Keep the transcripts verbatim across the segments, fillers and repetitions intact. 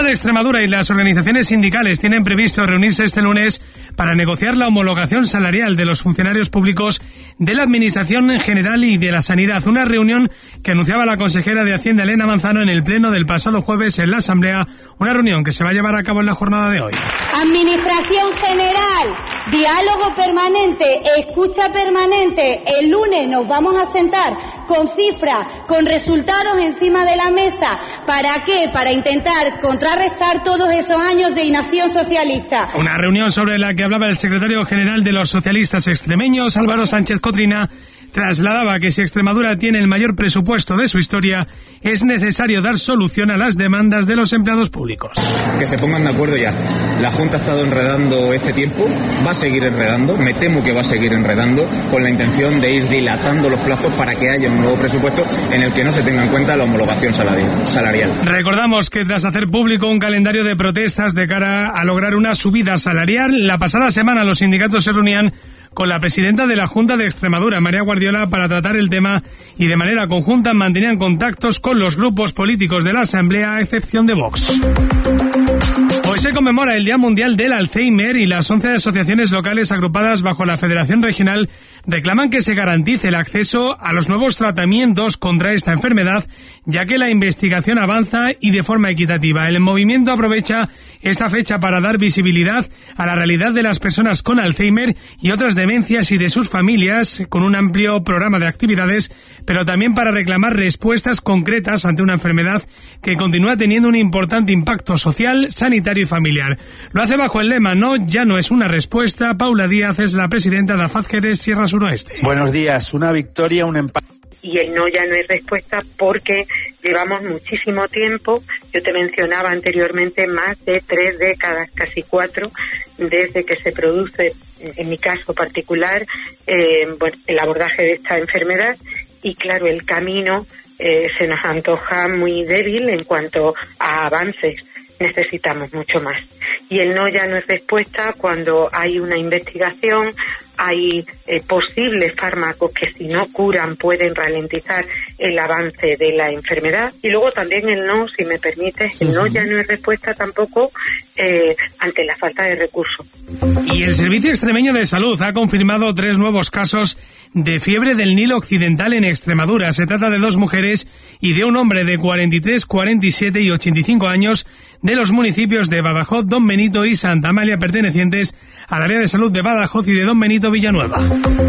de Extremadura y las organizaciones sindicales tienen previsto reunirse este lunes para negociar la homologación salarial de los funcionarios públicos de la Administración General y de la Sanidad. Una reunión que anunciaba la consejera de Hacienda, Elena Manzano, en el pleno del pasado jueves en la Asamblea. Una reunión que se va a llevar a cabo en la jornada de hoy. Administración General, diálogo permanente, escucha permanente. El lunes nos vamos a sentar con cifras, con resultados encima de la mesa. ¿Para qué? Para intentar contrarrestar todos esos años de inacción socialista. Una reunión sobre la que hablaba el secretario general de los socialistas extremeños, Álvaro Sánchez Cotrina. Trasladaba que si Extremadura tiene el mayor presupuesto de su historia, es necesario dar solución a las demandas de los empleados públicos. Que se pongan de acuerdo ya. La Junta ha estado enredando este tiempo, va a seguir enredando, me temo que va a seguir enredando, con la intención de ir dilatando los plazos para que haya un nuevo presupuesto en el que no se tenga en cuenta la homologación salarial. Recordamos que tras hacer público un calendario de protestas de cara a lograr una subida salarial, la pasada semana los sindicatos se reunían con la presidenta de la Junta de Extremadura, María Guardiola, para tratar el tema, y de manera conjunta mantenían contactos con los grupos políticos de la Asamblea, a excepción de Vox. Hoy se conmemora el Día Mundial del Alzheimer y las once asociaciones locales agrupadas bajo la Federación Regional reclaman que se garantice el acceso a los nuevos tratamientos contra esta enfermedad, ya que la investigación avanza y de forma equitativa. El movimiento aprovecha esta fecha para dar visibilidad a la realidad de las personas con Alzheimer y otras demencias y de sus familias, con un amplio programa de actividades, pero también para reclamar respuestas concretas ante una enfermedad que continúa teniendo un importante impacto social, sanitario y familiar. Lo hace bajo el lema "No, ya no es una respuesta". Paula Díaz es la presidenta de AFAD Jerez Sierra Suroeste. Buenos días, una victoria, un empate. Y el no ya no es respuesta porque llevamos muchísimo tiempo, yo te mencionaba anteriormente, más de tres décadas, casi cuatro, desde que se produce, en mi caso particular, eh, bueno, el abordaje de esta enfermedad, y claro, el camino eh, se nos antoja muy débil en cuanto a avances. Necesitamos mucho más. Y el no ya no es respuesta cuando hay una investigación, hay eh, posibles fármacos que si no curan pueden ralentizar el avance de la enfermedad. Y luego también el no, si me permites, el no ya no es respuesta tampoco eh, ante la falta de recursos. Y el Servicio Extremeño de Salud ha confirmado tres nuevos casos de fiebre del Nilo Occidental en Extremadura. Se trata de dos mujeres y de un hombre de cuarenta y tres, cuarenta y siete y ochenta y cinco años de los municipios de Badajoz, Don Benito y Santa Amalia, pertenecientes al área de salud de Badajoz y de Don Benito Villanueva.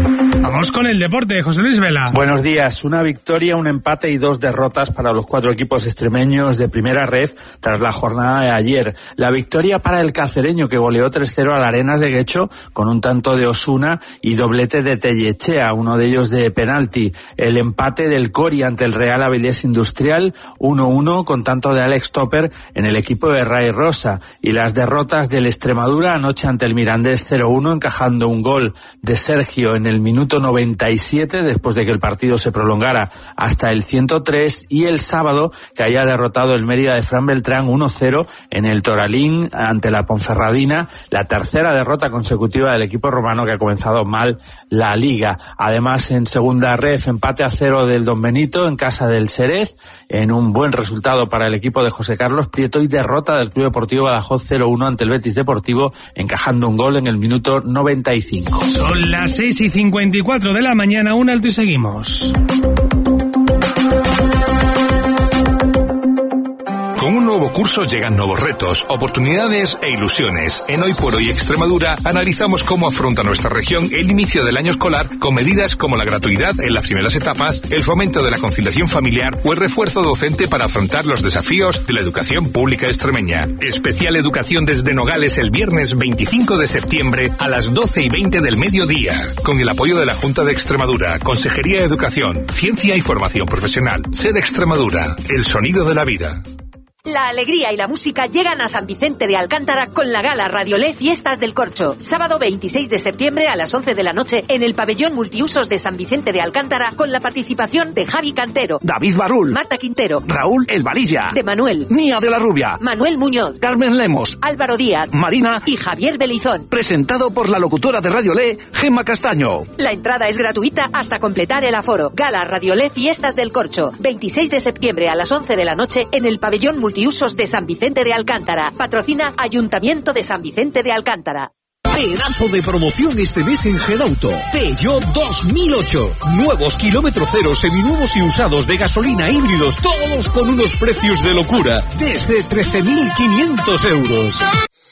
Vamos con el deporte, José Luis Vela. Buenos días, una victoria, un empate y dos derrotas para los cuatro equipos extremeños de Primera Ref tras la jornada de ayer. La victoria para el cacereño, que goleó tres cero al Arenas de Guecho con un tanto de Osuna y doblete de Tellechea, uno de ellos de penalti. El empate del Cori ante el Real Avilés Industrial, uno uno, con tanto de Alex Topper en el equipo de Ray Rosa. Y las derrotas del Extremadura anoche ante el Mirandés cero uno, encajando un gol de Sergio en el minuto noventa y siete, después de que el partido se prolongara hasta el ciento tres, y el sábado que haya derrotado el Mérida de Fran Beltrán uno cero en el Toralín ante la Ponferradina, la tercera derrota consecutiva del equipo romano que ha comenzado mal la liga. Además, en segunda ref, empate a cero del Don Benito en casa del Xerez, en un buen resultado para el equipo de José Carlos Prieto, y derrota del Club Deportivo Badajoz cero uno ante el Betis Deportivo, encajando un gol en el minuto noventa y cinco. Son las seis y cincuenta y cuatro de la mañana, un alto y seguimos. Con un nuevo curso llegan nuevos retos, oportunidades e ilusiones. En Hoy por Hoy Extremadura analizamos cómo afronta nuestra región el inicio del año escolar con medidas como la gratuidad en las primeras etapas, el fomento de la conciliación familiar o el refuerzo docente para afrontar los desafíos de la educación pública extremeña. Especial Educación desde Nogales el viernes veinticinco de septiembre a las doce y veinte del mediodía, con el apoyo de la Junta de Extremadura, Consejería de Educación, Ciencia y Formación Profesional. Ser Extremadura, el sonido de la vida. La alegría y la música llegan a San Vicente de Alcántara con la gala Radiolé Fiestas del Corcho. Sábado veintiséis de septiembre a las once de la noche en el pabellón multiusos de San Vicente de Alcántara, con la participación de Javi Cantero, David Barrul, Marta Quintero, Raúl El Valilla, de Manuel, Nia de la Rubia, Manuel Muñoz, Carmen Lemos, Álvaro Díaz, Marina y Javier Belizón. Presentado por la locutora de Radiolé, Gemma Castaño. La entrada es gratuita hasta completar el aforo. Gala Radiolé Fiestas del Corcho, veintiséis de septiembre a las once de la noche en el pabellón multiusos Multiusos de San Vicente de Alcántara. Patrocina Ayuntamiento de San Vicente de Alcántara. Pedazo de promoción este mes en Gedauto. Peugeot dos mil ocho. Nuevos kilómetro cero, seminuevos y usados de gasolina, híbridos, todos con unos precios de locura. Desde trece mil quinientos euros.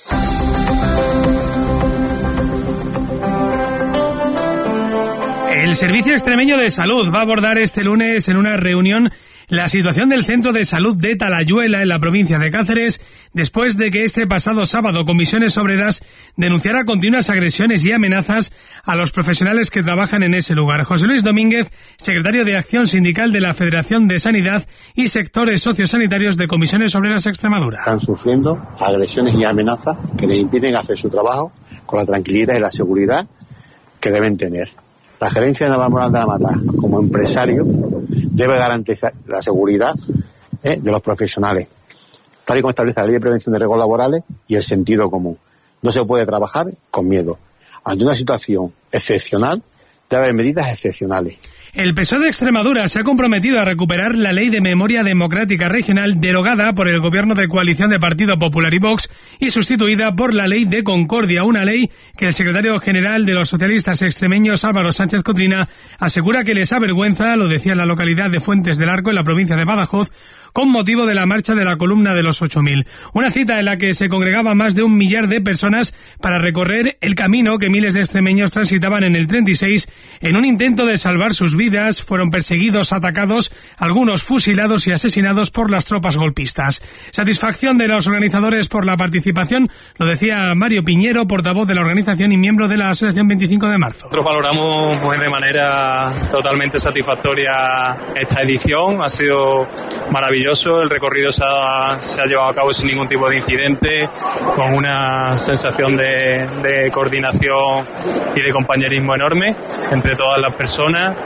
El Servicio Extremeño de Salud va a abordar este lunes en una reunión la situación del Centro de Salud de Talayuela en la provincia de Cáceres, después de que este pasado sábado Comisiones Obreras denunciara continuas agresiones y amenazas a los profesionales que trabajan en ese lugar. José Luis Domínguez, secretario de Acción Sindical de la Federación de Sanidad y Sectores Sociosanitarios de Comisiones Obreras Extremadura. Están sufriendo agresiones y amenazas que les impiden hacer su trabajo con la tranquilidad y la seguridad que deben tener. La gerencia de Navalmoral de la Mata, como empresario, debe garantizar la seguridad eh, de los profesionales, tal y como establece la Ley de Prevención de Riesgos Laborales y el sentido común. No se puede trabajar con miedo. Ante una situación excepcional, debe haber medidas excepcionales. El P S O E de Extremadura se ha comprometido a recuperar la Ley de Memoria Democrática Regional derogada por el Gobierno de coalición de Partido Popular y Vox y sustituida por la Ley de Concordia, una ley que el secretario general de los socialistas extremeños, Álvaro Sánchez Cotrina, asegura que les avergüenza, lo decía en la localidad de Fuentes del Arco, en la provincia de Badajoz, con motivo de la marcha de la columna de los ocho mil. Una cita en la que se congregaba más de un millar de personas para recorrer el camino que miles de extremeños transitaban en el treinta y seis en un intento de salvar sus vidas. Fueron perseguidos, atacados, algunos fusilados y asesinados por las tropas golpistas. Satisfacción de los organizadores por la participación, lo decía Mario Piñero, portavoz de la organización y miembro de la Asociación veinticinco de marzo. Nosotros valoramos pues, de manera totalmente satisfactoria esta edición. Ha sido maravilloso. El recorrido se ha, se ha llevado a cabo sin ningún tipo de incidente, con una sensación de, de coordinación y de compañerismo enorme entre todas las personas.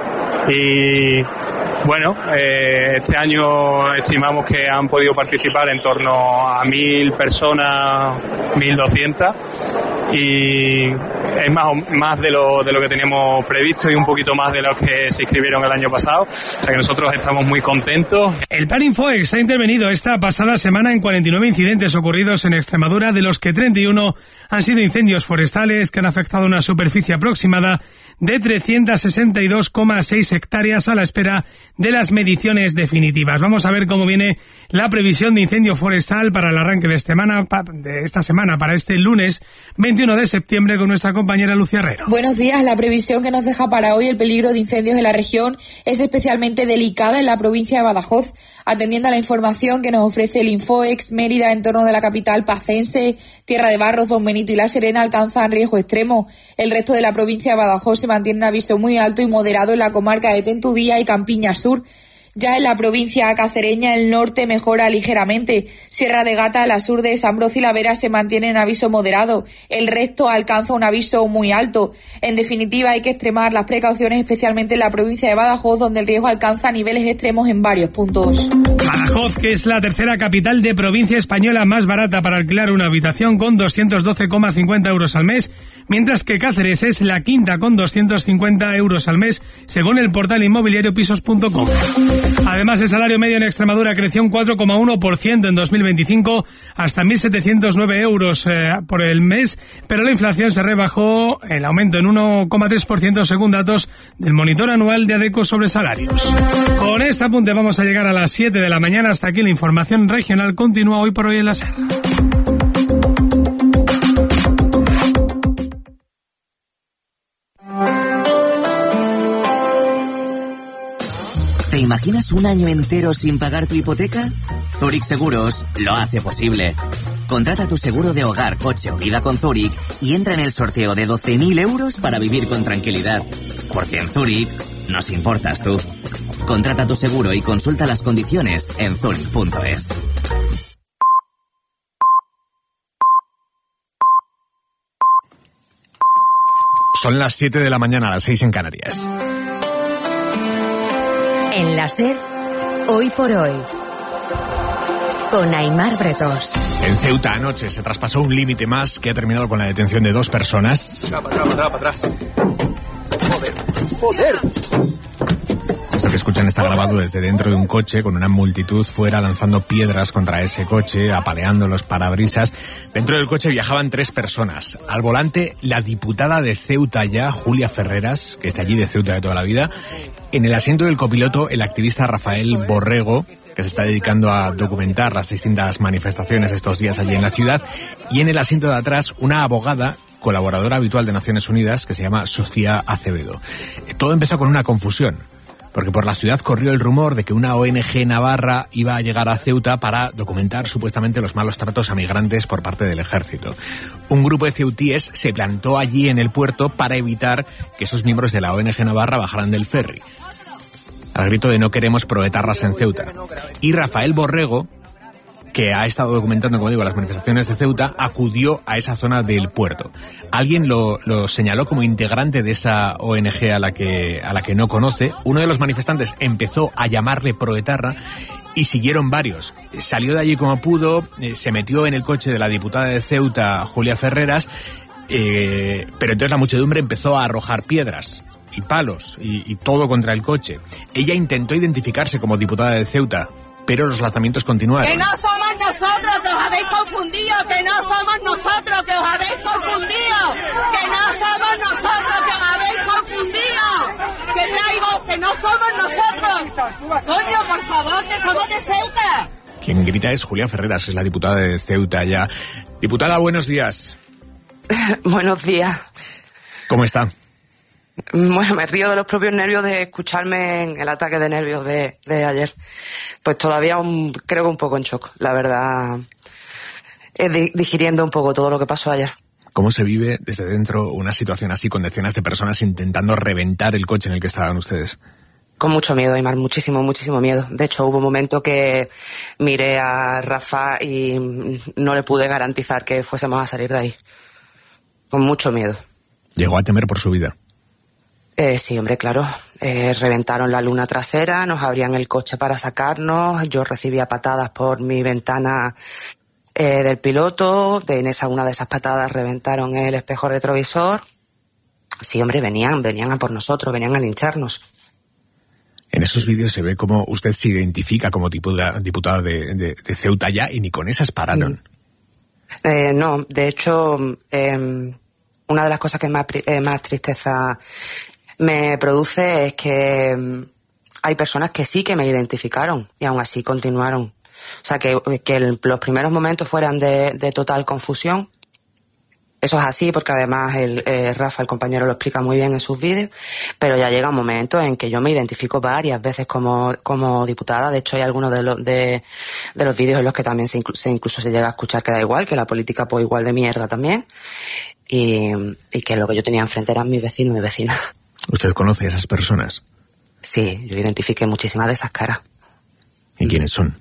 Y bueno, eh, este año estimamos que han podido participar en torno a mil personas, mil doscientas, y es más, más de lo, de lo que teníamos previsto y un poquito más de los que se inscribieron el año pasado. O sea que nosotros estamos muy contentos. El Plan Infoex ha intervenido esta pasada semana en cuarenta y nueve incidentes ocurridos en Extremadura, de los que treinta y uno han sido incendios forestales que han afectado una superficie aproximada de trescientas sesenta y dos coma seis hectáreas a la espera de las mediciones definitivas. Vamos a ver cómo viene la previsión de incendio forestal para el arranque de, este semana, de esta semana, para este lunes veintiuno de septiembre, con nuestra compañera Lucía Herrero. Buenos días. La previsión que nos deja para hoy el peligro de incendios de la región es especialmente delicada en la provincia de Badajoz. Atendiendo a la información que nos ofrece el Infoex, Mérida, en torno de la capital pacense, Tierra de Barros, Don Benito y La Serena alcanzan riesgo extremo. El resto de la provincia de Badajoz se mantiene en aviso muy alto y moderado en la comarca de Tentudía y Campiña Sur. Ya en la provincia cacereña, el norte mejora ligeramente. Sierra de Gata, la sur de San Brocio y La Vera se mantiene en aviso moderado. El resto alcanza un aviso muy alto. En definitiva, hay que extremar las precauciones, especialmente en la provincia de Badajoz, donde el riesgo alcanza niveles extremos en varios puntos. Badajoz, que es la tercera capital de provincia española más barata para alquilar una habitación, con doscientos doce coma cincuenta euros al mes, mientras que Cáceres es la quinta con doscientos cincuenta euros al mes, según el portal inmobiliario pisos punto com. Además, el salario medio en Extremadura creció un cuatro coma uno por ciento en dos mil veinticinco hasta mil setecientos nueve euros eh, por el mes, pero la inflación se rebajó, el aumento en uno coma tres por ciento según datos del monitor anual de ADECO sobre salarios. Con este apunte vamos a llegar a las siete de la mañana. Hasta aquí la información regional continúa hoy por hoy en la SER. ¿Te imaginas un año entero sin pagar tu hipoteca? Zurich Seguros lo hace posible. Contrata tu seguro de hogar, coche o vida con Zurich y entra en el sorteo de doce mil euros para vivir con tranquilidad. Porque en Zurich nos importas tú. Contrata tu seguro y consulta las condiciones en zurich punto es. Son las siete de la mañana, a las seis en Canarias. En la SER, hoy por hoy, con Aimar Bretos. En Ceuta anoche se traspasó un límite más que ha terminado con la detención de dos personas. Para atrás, para atrás, para atrás. Joder, joder. Esto que escuchan está grabado desde dentro de un coche con una multitud fuera lanzando piedras contra ese coche, apaleando los parabrisas. Dentro del coche viajaban tres personas. Al volante, la diputada de Ceuta ya, Julia Ferreras, que está allí de Ceuta de toda la vida. En el asiento del copiloto, el activista Rafael Borrego, que se está dedicando a documentar las distintas manifestaciones estos días allí en la ciudad. Y en el asiento de atrás, una abogada, colaboradora habitual de Naciones Unidas, que se llama Sofía Acevedo. Todo empezó con una confusión, porque por la ciudad corrió el rumor de que una O N G navarra iba a llegar a Ceuta para documentar supuestamente los malos tratos a migrantes por parte del ejército. Un grupo de ceutíes se plantó allí en el puerto para evitar que esos miembros de la O N G navarra bajaran del ferry, al grito de no queremos proetarras en Ceuta. Y Rafael Borrego, que ha estado documentando, como digo, las manifestaciones de Ceuta, acudió a esa zona del puerto. Alguien lo, lo señaló como integrante de esa O N G a la que a la que no conoce. Uno de los manifestantes empezó a llamarle proetarra y siguieron varios. Salió de allí como pudo, eh, se metió en el coche de la diputada de Ceuta, Julia Ferreras, eh, pero entonces la muchedumbre empezó a arrojar piedras y palos y, y todo contra el coche. Ella intentó identificarse como diputada de Ceuta, pero los lanzamientos continuaron. ¡Que no somos nosotros, que os habéis confundido! ¡Que no somos nosotros, que os habéis confundido! ¡Que no somos nosotros, que os habéis confundido! ¡Que traigo, que no somos nosotros! ¡Coño, por favor, que somos de Ceuta! Quien grita es Julia Ferreras, es la diputada de Ceuta ya. Diputada, buenos días. Buenos días. ¿Cómo está? Bueno, me río de los propios nervios de escucharme en el ataque de nervios de, de ayer. Pues todavía un, creo que un poco en shock, la verdad, eh, digiriendo un poco todo lo que pasó ayer. ¿Cómo se vive desde dentro una situación así con decenas de personas intentando reventar el coche en el que estaban ustedes? Con mucho miedo, Aymar, muchísimo, muchísimo miedo. De hecho, hubo un momento que miré a Rafa y no le pude garantizar que fuésemos a salir de ahí. Con mucho miedo. ¿Llegó a temer por su vida? Eh, sí, hombre, claro. Eh, reventaron la luna trasera, nos abrían el coche para sacarnos, yo recibía patadas por mi ventana eh, del piloto, de, en esa una de esas patadas reventaron el espejo retrovisor. Sí, hombre, venían, venían a por nosotros, venían a lincharnos. En esos vídeos se ve cómo usted se identifica como diputada, diputada de, de, de Ceuta ya, y ni con esas pararon. Eh, no, de hecho, eh, una de las cosas que más, eh, más tristeza me produce es que um, hay personas que sí que me identificaron y aún así continuaron. O sea, que, que el, los primeros momentos fueran de, de total confusión. Eso es así porque además el, eh, Rafa, el compañero, lo explica muy bien en sus vídeos, pero ya llega un momento en que yo me identifico varias veces como, como diputada. De hecho, hay algunos de, lo, de, de los vídeos en los que también se, inclu- se incluso se llega a escuchar que da igual, que la política pues igual de mierda también, y, y que lo que yo tenía enfrente eran mis vecinos y mis vecinas. ¿Usted conoce a esas personas? Sí, yo identifiqué muchísimas de esas caras. ¿Y quiénes son?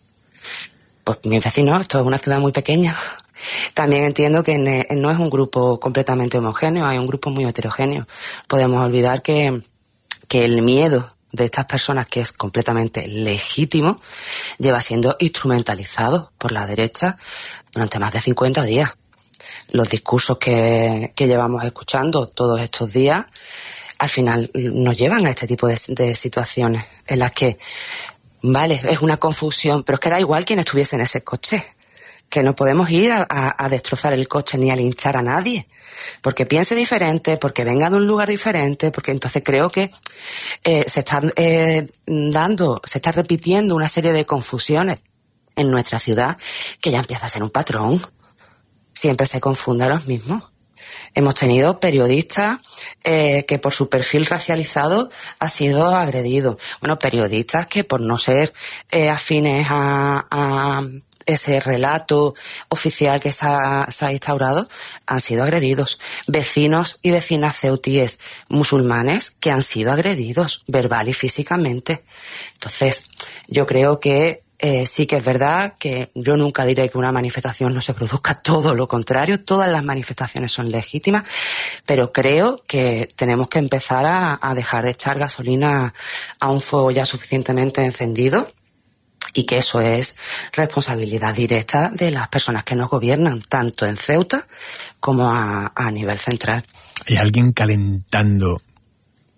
Pues mis vecinos, esto es una ciudad muy pequeña. También entiendo que no es un grupo completamente homogéneo, hay un grupo muy heterogéneo. Podemos olvidar que, que el miedo de estas personas, que es completamente legítimo, lleva siendo instrumentalizado por la derecha durante más de cincuenta días. Los discursos que, que llevamos escuchando todos estos días, al final nos llevan a este tipo de, de situaciones en las que, vale, es una confusión, pero es que da igual quién estuviese en ese coche. Que no podemos ir a, a, a destrozar el coche ni a linchar a nadie, porque piense diferente, porque venga de un lugar diferente, porque entonces creo que eh, se están eh, dando, se está repitiendo una serie de confusiones en nuestra ciudad que ya empieza a ser un patrón. Siempre se confunde a los mismos. Hemos tenido periodistas eh, que por su perfil racializado ha sido agredido. Bueno, periodistas que por no ser eh, afines a... a ese relato oficial que se ha, se ha instaurado, han sido agredidos. Vecinos y vecinas ceutíes musulmanes que han sido agredidos verbal y físicamente. Entonces, yo creo que eh, sí que es verdad que yo nunca diré que una manifestación no se produzca, todo lo contrario, todas las manifestaciones son legítimas, pero creo que tenemos que empezar a, a dejar de echar gasolina a un fuego ya suficientemente encendido, y que eso es responsabilidad directa de las personas que nos gobiernan, tanto en Ceuta como a, a nivel central. ¿Hay alguien calentando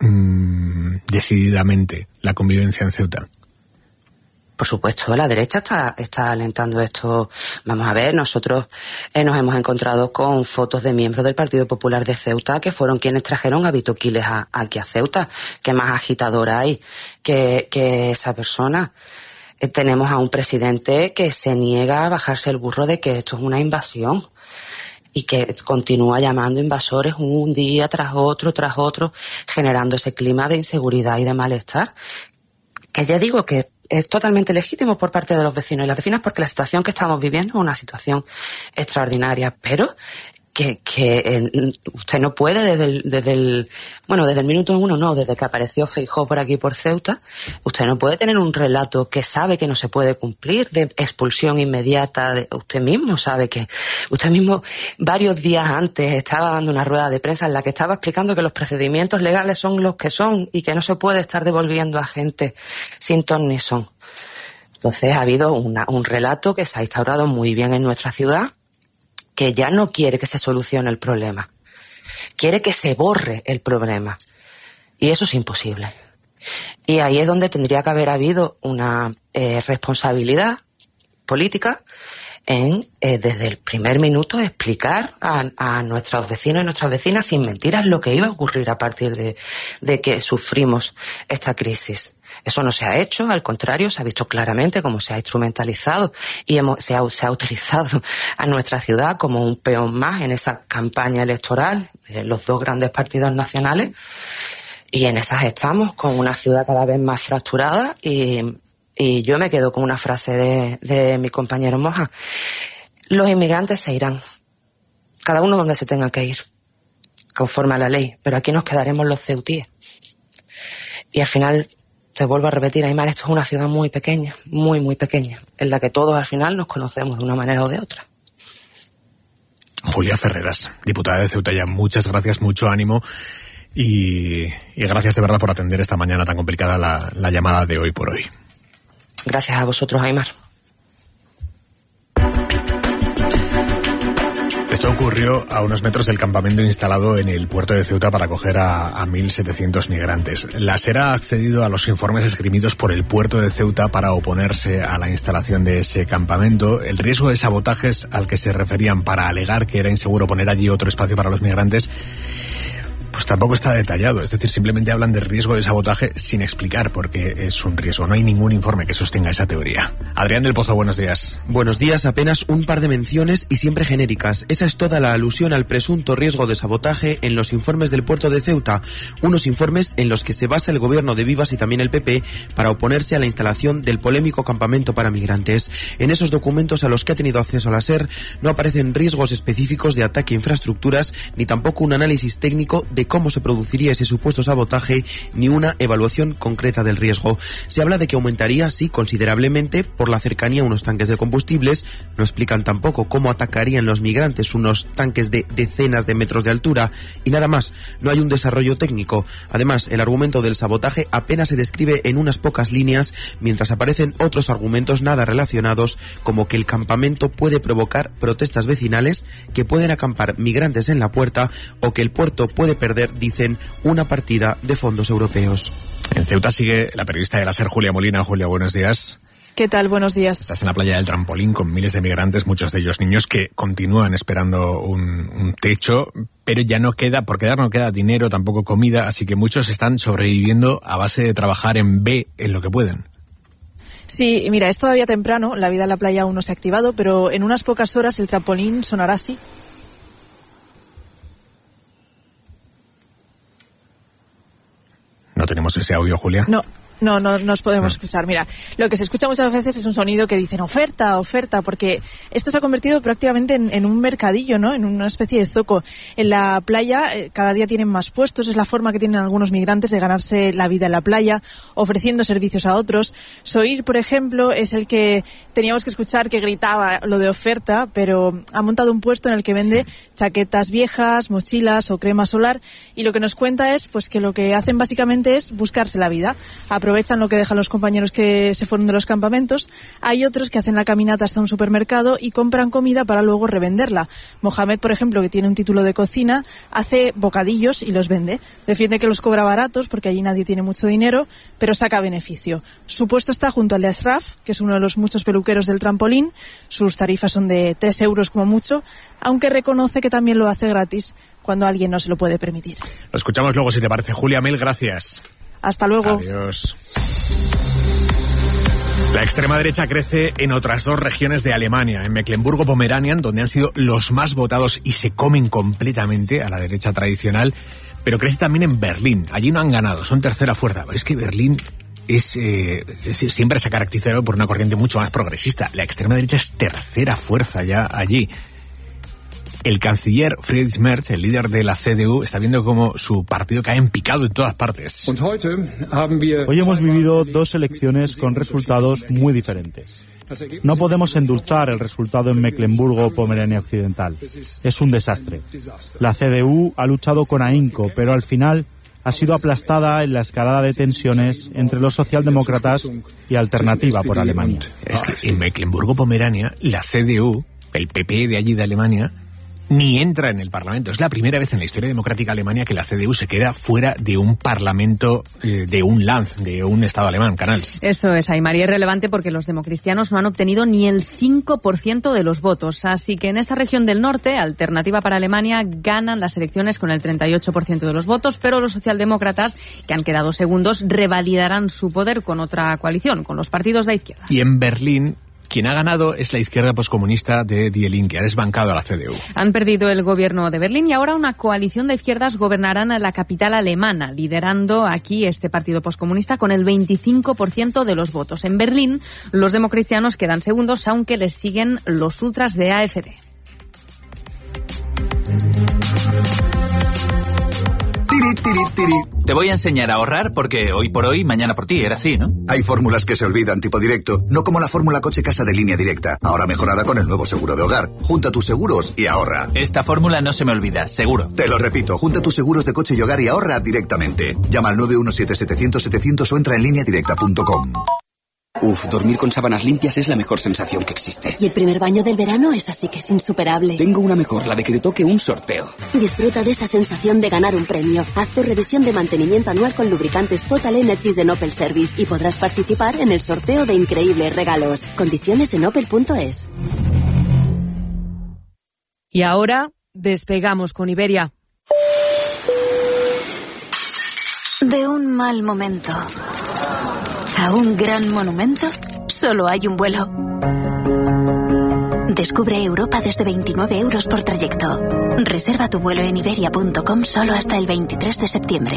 mmm, decididamente la convivencia en Ceuta? Por supuesto, la derecha está, está alentando esto. Vamos a ver, nosotros eh, nos hemos encontrado con fotos de miembros del Partido Popular de Ceuta que fueron quienes trajeron a Vito Quiles a, aquí a Ceuta. ¿Qué más agitadora hay que, que esa persona? Eh, tenemos a un presidente que se niega a bajarse el burro de que esto es una invasión y que continúa llamando invasores un día tras otro, tras otro, generando ese clima de inseguridad y de malestar. Que ya digo que es totalmente legítimo por parte de los vecinos y las vecinas, porque la situación que estamos viviendo es una situación extraordinaria, pero que, que eh, usted no puede desde el, desde el, bueno, desde el minuto uno no, desde que apareció Feijóo por aquí por Ceuta, usted no puede tener un relato que sabe que no se puede cumplir, de expulsión inmediata, de, usted mismo sabe que, usted mismo varios días antes estaba dando una rueda de prensa en la que estaba explicando que los procedimientos legales son los que son y que no se puede estar devolviendo a gente sin ton ni son. Entonces ha habido una, un relato que se ha instaurado muy bien en nuestra ciudad, que ya no quiere que se solucione el problema, quiere que se borre el problema, y eso es imposible. Y ahí es donde tendría que haber habido una eh, responsabilidad política en, eh, desde el primer minuto, explicar a, a nuestros vecinos y nuestras vecinas sin mentiras lo que iba a ocurrir a partir de, de que sufrimos esta crisis. Eso no se ha hecho, al contrario, se ha visto claramente cómo se ha instrumentalizado y hemos, se, ha, se ha utilizado a nuestra ciudad como un peón más en esa campaña electoral, eh, los dos grandes partidos nacionales, y en esas estamos, con una ciudad cada vez más fracturada, y, y yo me quedo con una frase de, de mi compañero Moja: los inmigrantes se irán, cada uno donde se tenga que ir, conforme a la ley, pero aquí nos quedaremos los ceutíes. Y al final, te vuelvo a repetir, Aymar, esto es una ciudad muy pequeña, muy, muy pequeña, en la que todos al final nos conocemos de una manera o de otra. Julia Ferreras, diputada de Ceuta, ya muchas gracias, mucho ánimo y, y gracias de verdad por atender esta mañana tan complicada la, la llamada de Hoy por Hoy. Gracias a vosotros, Aymar. Esto ocurrió a unos metros del campamento instalado en el puerto de Ceuta para acoger a, a mil setecientos migrantes. La SER ha accedido a los informes esgrimidos por el puerto de Ceuta para oponerse a la instalación de ese campamento. El riesgo de sabotajes al que se referían para alegar que era inseguro poner allí otro espacio para los migrantes, pues tampoco está detallado. Es decir, simplemente hablan de riesgo de sabotaje sin explicar por qué es un riesgo. No hay ningún informe que sostenga esa teoría. Adrián del Pozo, buenos días. Buenos días, apenas un par de menciones y siempre genéricas. Esa es toda la alusión al presunto riesgo de sabotaje en los informes del puerto de Ceuta. Unos informes en los que se basa el gobierno de Vivas y también el P P para oponerse a la instalación del polémico campamento para migrantes. En esos documentos a los que ha tenido acceso la SER no aparecen riesgos específicos de ataque a infraestructuras ni tampoco un análisis técnico de cómo se produciría ese supuesto sabotaje ni una evaluación concreta del riesgo. Se habla de que aumentaría, sí, considerablemente por la cercanía a unos tanques de combustibles. No explican tampoco cómo atacarían los migrantes unos tanques de decenas de metros de altura y nada más. No hay un desarrollo técnico. Además, el argumento del sabotaje apenas se describe en unas pocas líneas, mientras aparecen otros argumentos nada relacionados, como que el campamento puede provocar protestas vecinales, que pueden acampar migrantes en la puerta o que el puerto puede perder, dicen, una partida de fondos europeos. En Ceuta sigue la periodista de la SER, Julia Molina. Julia, buenos días. ¿Qué tal? Buenos días. Estás en la playa del Trampolín con miles de migrantes, muchos de ellos niños que continúan esperando un, un techo, pero ya no queda, por quedar no queda dinero, tampoco comida, así que muchos están sobreviviendo a base de trabajar en B, en lo que pueden. Sí, mira, es todavía temprano, la vida en la playa aún no se ha activado, pero en unas pocas horas el trampolín sonará así. ¿No tenemos ese audio, Julia? No. No, no nos podemos escuchar. Mira, lo que se escucha muchas veces es un sonido que dicen oferta, oferta, porque esto se ha convertido prácticamente en, en un mercadillo, ¿no? En una especie de zoco. En la playa eh, cada día tienen más puestos, es la forma que tienen algunos migrantes de ganarse la vida en la playa, ofreciendo servicios a otros. Soir, por ejemplo, es el que teníamos que escuchar que gritaba lo de oferta, pero ha montado un puesto en el que vende chaquetas viejas, mochilas o crema solar, y lo que nos cuenta es pues que lo que hacen básicamente es buscarse la vida, aprovechar aprovechan lo que dejan los compañeros que se fueron de los campamentos. Hay otros que hacen la caminata hasta un supermercado y compran comida para luego revenderla. Mohamed, por ejemplo, que tiene un título de cocina, hace bocadillos y los vende. Defiende que los cobra baratos porque allí nadie tiene mucho dinero, pero saca beneficio. Su puesto está junto al de Ashraf, que es uno de los muchos peluqueros del trampolín. Sus tarifas son de tres euros como mucho, aunque reconoce que también lo hace gratis cuando alguien no se lo puede permitir. Lo escuchamos luego, si te parece. Julia, mil gracias. Hasta luego. Adiós. La extrema derecha crece en otras dos regiones de Alemania, en Mecklemburgo-Pomerania, donde han sido los más votados y se comen completamente a la derecha tradicional, pero crece también en Berlín. Allí no han ganado, son tercera fuerza. Es que Berlín es, eh, es decir, siempre se ha caracterizado por una corriente mucho más progresista. La extrema derecha es tercera fuerza ya allí. El canciller Friedrich Merz, el líder de la C D U, está viendo cómo su partido cae en picado en todas partes. Hoy hemos vivido dos elecciones con resultados muy diferentes. No podemos endulzar el resultado en Mecklemburgo-Pomerania Occidental. Es un desastre. La C D U ha luchado con ahínco, pero al final ha sido aplastada en la escalada de tensiones entre los socialdemócratas y Alternativa por Alemania. Es que en Mecklemburgo-Pomerania, la C D U, el P P de allí de Alemania, ni entra en el Parlamento. Es la primera vez en la historia democrática alemana que la C D U se queda fuera de un Parlamento, eh, de un Land, de un Estado alemán, Canals. Eso es, Aymar, y es relevante porque los democristianos no han obtenido ni el cinco por ciento de los votos. Así que en esta región del norte, Alternativa para Alemania ganan las elecciones con el treinta y ocho por ciento de los votos, pero los socialdemócratas, que han quedado segundos, revalidarán su poder con otra coalición, con los partidos de izquierda. Y en Berlín, quien ha ganado es la izquierda poscomunista de Die Linke, ha desbancado a la C D U. Han perdido el gobierno de Berlín y ahora una coalición de izquierdas gobernarán a la capital alemana, liderando aquí este partido poscomunista con el veinticinco por ciento de los votos. En Berlín, los democristianos quedan segundos, aunque les siguen los ultras de A F D. Tiri, tiri, tiri. Te voy a enseñar a ahorrar porque hoy por hoy, mañana por ti, era así, ¿no? Hay fórmulas que se olvidan tipo directo, no como la fórmula coche-casa de Línea Directa, ahora mejorada con el nuevo seguro de hogar. Junta tus seguros y ahorra. Esta fórmula no se me olvida, seguro. Te lo repito, junta tus seguros de coche y hogar y ahorra directamente. Llama al nueve uno siete setecientos setecientos o entra en línea directa punto com. Uf, dormir con sábanas limpias es la mejor sensación que existe. Y el primer baño del verano es así que es insuperable. Tengo una mejor, la de que te toque un sorteo. Disfruta de esa sensación de ganar un premio. Haz tu revisión de mantenimiento anual con lubricantes Total Energies de Opel Service y podrás participar en el sorteo de increíbles regalos. Condiciones en opel punto es. Y ahora despegamos con Iberia. De un mal momento a un gran monumento, solo hay un vuelo. Descubre Europa desde veintinueve euros por trayecto. Reserva tu vuelo en iberia punto com solo hasta el veintitrés de septiembre.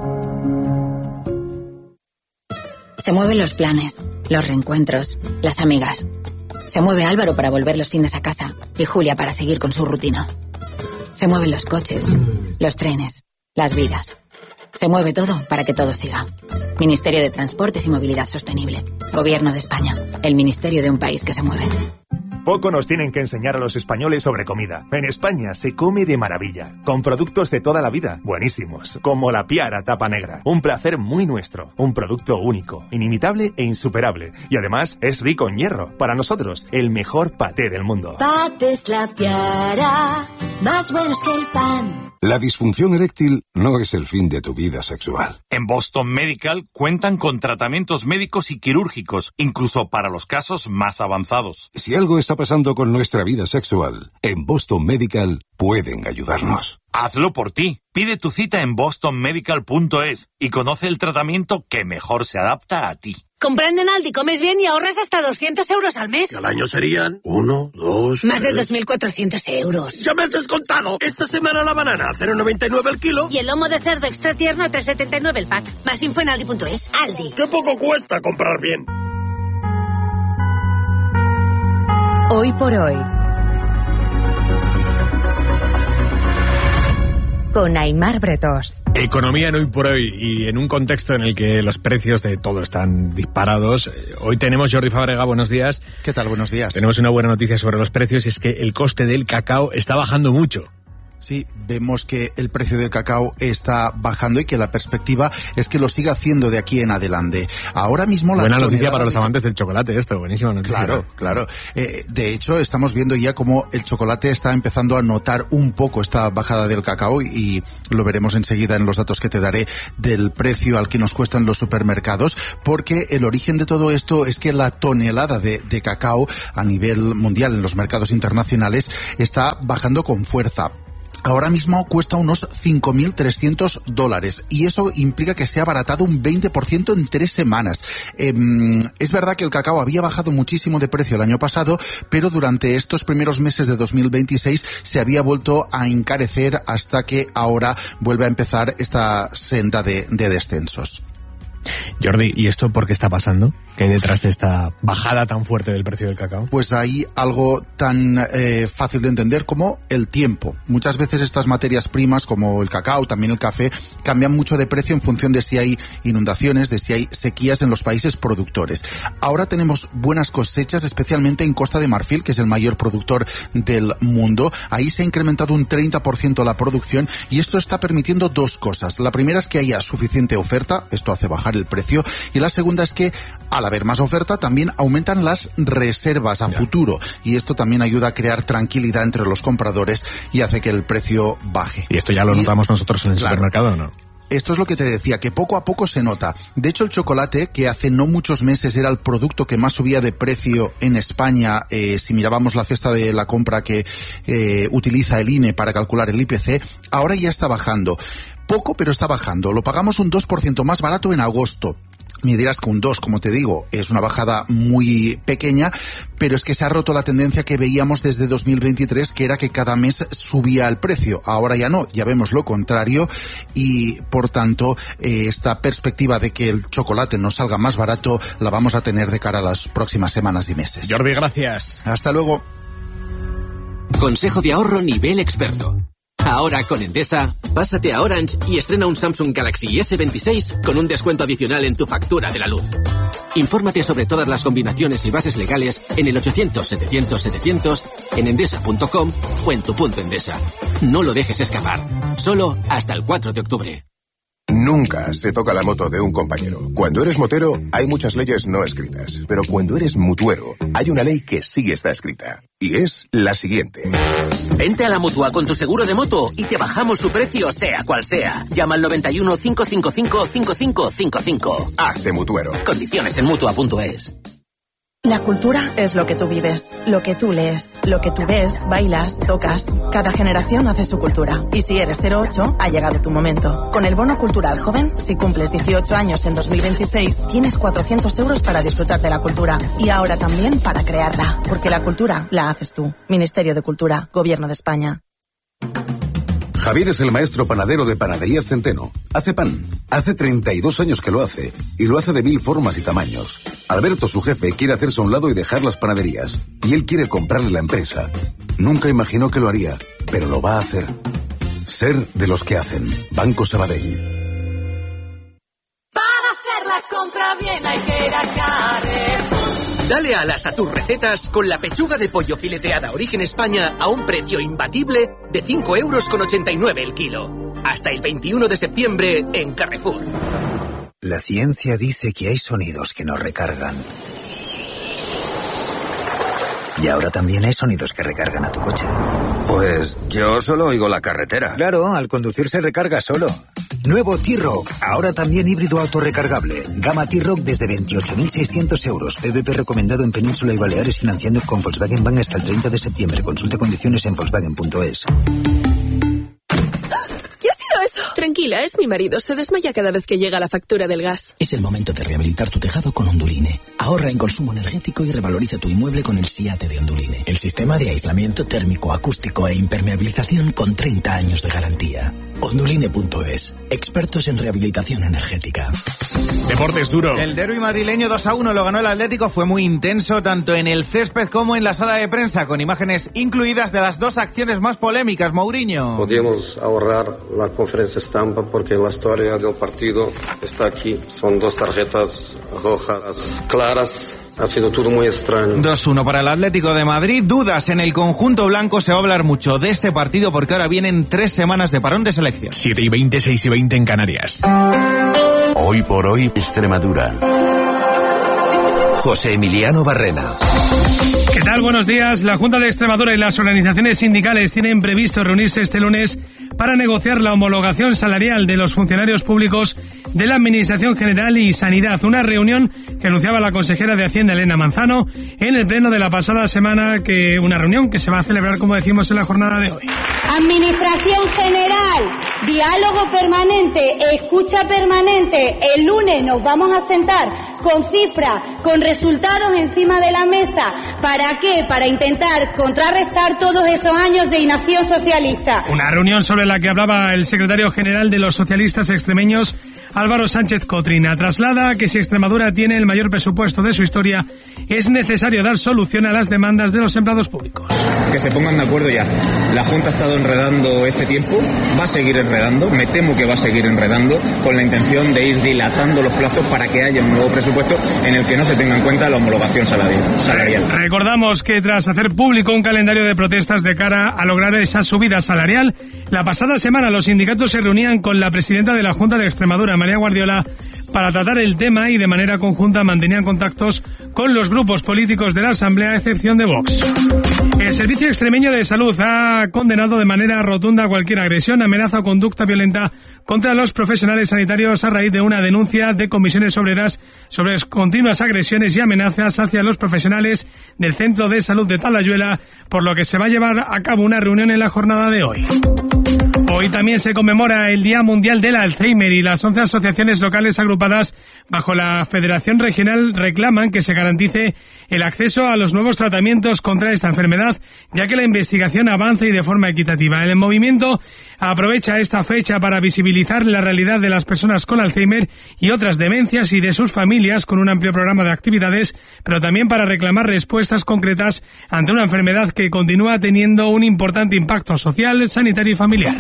Se mueven los planes, los reencuentros, las amigas. Se mueve Álvaro para volver los fines a casa y Julia para seguir con su rutina. Se mueven los coches, los trenes, las vidas. Se mueve todo para que todo siga. Ministerio de Transportes y Movilidad Sostenible. Gobierno de España. El ministerio de un país que se mueve. Poco nos tienen que enseñar a los españoles sobre comida. En España se come de maravilla, con productos de toda la vida, buenísimos, como la Piara Tapa Negra. Un placer muy nuestro, un producto único, inimitable e insuperable. Y además es rico en hierro. Para nosotros, el mejor paté del mundo. Patés La Piara, más buenos que el pan. La disfunción eréctil no es el fin de tu vida sexual. En Boston Medical cuentan con tratamientos médicos y quirúrgicos, incluso para los casos más avanzados. Si algo está pasando con nuestra vida sexual, en Boston Medical pueden ayudarnos. Hazlo por ti. Pide tu cita en boston medical punto es y conoce el tratamiento que mejor se adapta a ti. Comprando en Aldi comes bien y ahorras hasta doscientos euros al mes. Y al año serían uno, dos... Más de dos mil cuatrocientos euros. ¡Ya me has descontado! Esta semana la banana a cero noventa y nueve el kilo. Y el lomo de cerdo extra tierno a tres setenta y nueve el pack. Más info en aldi punto es. Aldi. ¡Qué poco cuesta comprar bien! Hoy por hoy. Con Aymar Bretós. Economía en Hoy por Hoy, y en un contexto en el que los precios de todo están disparados. Hoy tenemos Jordi Fábrega, buenos días. ¿Qué tal? Buenos días. Tenemos una buena noticia sobre los precios, y es que el coste del cacao está bajando mucho. Sí, vemos que el precio del cacao está bajando y que la perspectiva es que lo siga haciendo de aquí en adelante. Ahora mismo la buena noticia para los amantes del chocolate esto, buenísima noticia. Claro, claro. Eh, de hecho, estamos viendo ya cómo el chocolate está empezando a notar un poco esta bajada del cacao y lo veremos enseguida en los datos que te daré del precio al que nos cuestan los supermercados, porque el origen de todo esto es que la tonelada de, de cacao a nivel mundial en los mercados internacionales está bajando con fuerza. Ahora mismo cuesta unos cinco mil trescientos dólares y eso implica que se ha abaratado un veinte por ciento en tres semanas. Eh, es verdad que el cacao había bajado muchísimo de precio el año pasado, pero durante estos primeros meses de dos mil veintiséis se había vuelto a encarecer hasta que ahora vuelve a empezar esta senda de, de descensos. Jordi, ¿y esto por qué está pasando? ¿Qué hay detrás de esta bajada tan fuerte del precio del cacao? Pues hay algo tan eh, fácil de entender como el tiempo. Muchas veces estas materias primas, como el cacao, también el café, cambian mucho de precio en función de si hay inundaciones, de si hay sequías en los países productores. Ahora tenemos buenas cosechas, especialmente en Costa de Marfil, que es el mayor productor del mundo. Ahí se ha incrementado un treinta por ciento la producción y esto está permitiendo dos cosas. La primera es que haya suficiente oferta, esto hace bajar el precio, y la segunda es que al haber más oferta también aumentan las reservas a ya. futuro y esto también ayuda a crear tranquilidad entre los compradores y hace que el precio baje. ¿Y esto ya lo y, notamos nosotros en el claro, supermercado o no? Esto es lo que te decía, que poco a poco se nota. De hecho, el chocolate, que hace no muchos meses era el producto que más subía de precio en España, eh, si mirábamos la cesta de la compra que eh, utiliza el I N E para calcular el I P C, ahora ya está bajando. Poco, pero está bajando. Lo pagamos un dos por ciento más barato en agosto. Me dirás que un dos, como te digo, es una bajada muy pequeña, pero es que se ha roto la tendencia que veíamos desde dos mil veintitrés, que era que cada mes subía el precio. Ahora ya no, ya vemos lo contrario y, por tanto, eh, esta perspectiva de que el chocolate nos salga más barato la vamos a tener de cara a las próximas semanas y meses. Jordi, gracias. Hasta luego. Consejo de ahorro nivel experto. Ahora con Endesa, pásate a Orange y estrena un Samsung Galaxy ese veintiséis con un descuento adicional en tu factura de la luz. Infórmate sobre todas las combinaciones y bases legales en el ochocientos setecientos setecientos, en endesa punto com o en tu punto Endesa. No lo dejes escapar. Solo hasta el cuatro de octubre. Nunca se toca la moto de un compañero. Cuando eres motero, hay muchas leyes no escritas. Pero cuando eres mutuero, hay una ley que sí está escrita. Y es la siguiente. Vente a la Mutua con tu seguro de moto y te bajamos su precio, sea cual sea. Llama al noventa y uno, cinco cinco cinco, cinco cinco cinco cinco. Hazte mutuero. Condiciones en mutua punto es. La cultura es lo que tú vives, lo que tú lees, lo que tú ves, bailas, tocas. Cada generación hace su cultura. Y si eres cero ocho, ha llegado tu momento. Con el Bono Cultural Joven, si cumples dieciocho años en dos mil veintiséis, tienes cuatrocientos euros para disfrutar de la cultura. Y ahora también para crearla. Porque la cultura la haces tú. Ministerio de Cultura, Gobierno de España. Javier es el maestro panadero de Panaderías Centeno. Hace pan. Hace treinta y dos años que lo hace. Y lo hace de mil formas y tamaños. Alberto, su jefe, quiere hacerse a un lado y dejar las panaderías. Y él quiere comprarle la empresa. Nunca imaginó que lo haría, pero lo va a hacer. Ser de los que hacen. Banco Sabadell. Para hacer la compra bien hay que ir a Carrefour. Dale alas a tus recetas con la pechuga de pollo fileteada Origen España a un precio imbatible de cinco euros con ochenta y nueve el kilo. Hasta el veintiuno de septiembre en Carrefour. La ciencia dice que hay sonidos que nos recargan. Y ahora también hay sonidos que recargan a tu coche. Pues yo solo oigo la carretera. Claro, al conducir se recarga solo. Nuevo T-Rock, ahora también híbrido autorrecargable. Gama T-Rock desde veintiocho mil seiscientos euros. P V P recomendado en Península y Baleares, financiando con Volkswagen Bank hasta el treinta de septiembre. Consulte condiciones en volkswagen punto es. ¿Qué ha sido eso? Tranquila, es mi marido. Se desmaya cada vez que llega la factura del gas. Es el momento de rehabilitar tu tejado con Onduline. Ahorra en consumo energético y revaloriza tu inmueble con el SIATE de Onduline. El sistema de aislamiento térmico, acústico e impermeabilización con treinta años de garantía. Onduline punto es. Expertos en rehabilitación energética. Deportes duro. El derbi madrileño dos a uno lo ganó el Atlético. Fue muy intenso tanto en el césped como en la sala de prensa, con imágenes incluidas de las dos acciones más polémicas. Mourinho. Podíamos ahorrar la conferencia estampa porque la historia del partido está aquí. Son dos tarjetas rojas claras Ha sido todo muy extraño. dos uno para el Atlético de Madrid. Dudas en el conjunto blanco. Se va a hablar mucho de este partido porque ahora vienen tres semanas de parón de selección. siete y veinte, seis y veinte en Canarias. Hoy por hoy, Extremadura. José Emiliano Barrena. ¿Qué tal? Buenos días. La Junta de Extremadura y las organizaciones sindicales tienen previsto reunirse este lunes para negociar la homologación salarial de los funcionarios públicos de la Administración General y Sanidad. Una reunión que anunciaba la consejera de Hacienda, Elena Manzano, en el pleno de la pasada semana, que una reunión que se va a celebrar, como decimos, en la jornada de hoy. Administración General, diálogo permanente, escucha permanente. El lunes nos vamos a sentar con cifras, con resultados encima de la mesa. ¿Para qué? Para intentar contrarrestar todos esos años de inacción socialista. Una reunión sobre la que hablaba el secretario general de los socialistas extremeños, Álvaro Sánchez Cotrina. Traslada que si Extremadura tiene el mayor presupuesto de su historia, es necesario dar solución a las demandas de los empleados públicos. Que se pongan de acuerdo ya. La Junta ha estado enredando este tiempo, va a seguir enredando, me temo que va a seguir enredando, con la intención de ir dilatando los plazos para que haya un nuevo presupuesto en el que no se tenga en cuenta la homologación salarial. Recordamos que tras hacer público un calendario de protestas de cara a lograr esa subida salarial, la pasada semana los sindicatos se reunían con la presidenta de la Junta de Extremadura, María Guardiola, para tratar el tema y de manera conjunta mantenían contactos con los grupos políticos de la Asamblea, a excepción de Vox. El Servicio Extremeño de Salud ha condenado de manera rotunda cualquier agresión, amenaza o conducta violenta contra los profesionales sanitarios a raíz de una denuncia de comisiones obreras sobre continuas agresiones y amenazas hacia los profesionales del Centro de Salud de Talayuela, por lo que se va a llevar a cabo una reunión en la jornada de hoy. Hoy también se conmemora el Día Mundial del Alzheimer y las once asociaciones locales agrupadas bajo la Federación Regional reclaman que se garantice el acceso a los nuevos tratamientos contra esta enfermedad, ya que la investigación avance y de forma equitativa. El movimiento aprovecha esta fecha para visibilizar la realidad de las personas con Alzheimer y otras demencias y de sus familias con un amplio programa de actividades, pero también para reclamar respuestas concretas ante una enfermedad que continúa teniendo un importante impacto social, sanitario y familiar.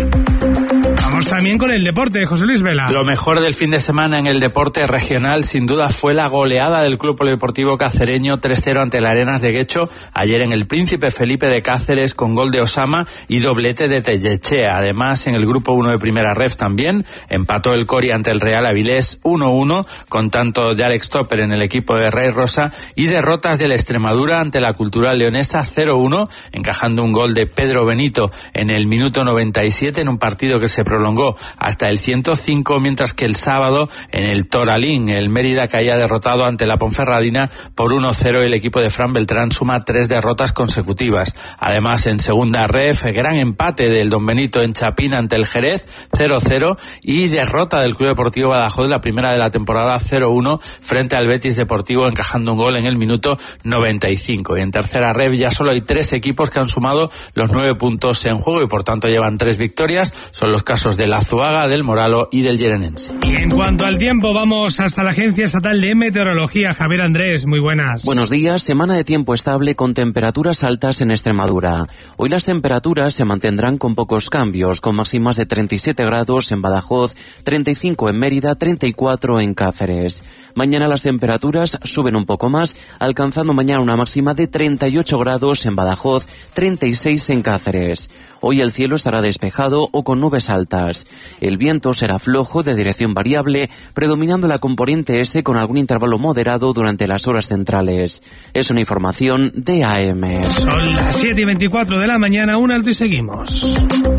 Vamos también con el deporte, José Luis Vela. Lo mejor del fin de semana en el deporte regional sin duda fue la goleada del Club Polideportivo Cacereño tres cero ante el Arenas de Guecho ayer en el Príncipe Felipe de Cáceres con gol de Osama y doblete de Tellechea. Además, en el grupo uno de Primera Ref también empató el Cori ante el Real Avilés uno uno con tanto de Alex Topper en el equipo de Rey Rosa y derrotas del Extremadura ante la Cultural Leonesa cero uno, encajando un gol de Pedro Benito en el minuto noventa y siete en un partido que se prolongó hasta el ciento cinco, mientras que el sábado en el Toralín el Mérida caía derrotado ante la Ponferradina por uno cero y el equipo de Fran Beltrán suma tres derrotas consecutivas. Además, en segunda ref, gran empate del Don Benito en Chapín ante el Jerez cero cero y derrota del Club Deportivo Badajoz, la primera de la temporada cero uno frente al Betis Deportivo, encajando un gol en el minuto noventa y cinco. Y en tercera ref ya solo hay tres equipos que han sumado los nueve puntos en juego y por tanto llevan tres victorias. Son los casos del Azuaga, del Moralo y del Llerenense. Y en cuanto al tiempo, vamos hasta la Agencia Estatal de Meteorología. Javier Andrés, muy buenas. Buenos días. Semana de tiempo estable con temperaturas altas en Extremadura. Hoy las temperaturas se mantendrán con pocos cambios, con máximas de treinta y siete grados en Badajoz, treinta y cinco en Mérida, treinta y cuatro en Cáceres. Mañana las temperaturas suben un poco más, alcanzando mañana una máxima de treinta y ocho grados en Badajoz, treinta y seis en Cáceres. Hoy el cielo estará despejado o con nubes altas. El viento será flojo de dirección variable, predominando la componente este con algún intervalo moderado durante las horas centrales. Es una información de A M. Son las siete y veinticuatro de la mañana, un alto y seguimos.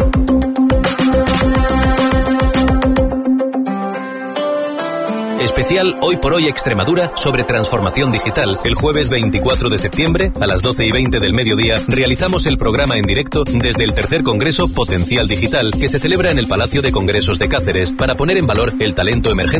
Especial Hoy por Hoy Extremadura sobre transformación digital. El jueves veinticuatro de septiembre, a las doce y veinte del mediodía, realizamos el programa en directo desde el tercer Congreso Potencial Digital, que se celebra en el Palacio de Congresos de Cáceres, para poner en valor el talento emergente